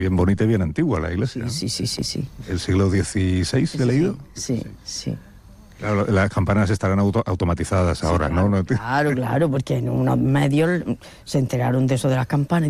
Bien bonita y bien antigua la iglesia. Sí, sí, sí, sí. ¿El siglo XVI he leído? Sí, sí. Claro, las campanas estarán automatizadas ahora, claro, ¿no? Claro, porque en unos medios se enteraron de eso de las campanas.